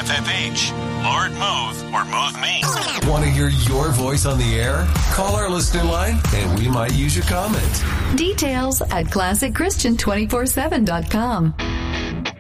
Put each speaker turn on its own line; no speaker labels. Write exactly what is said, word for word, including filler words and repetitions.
F F H, Lord Move, or Move Me.
Want to hear your voice on the air? Call our listener line and we might use your comment.
Details at classic christian two forty-seven dot com.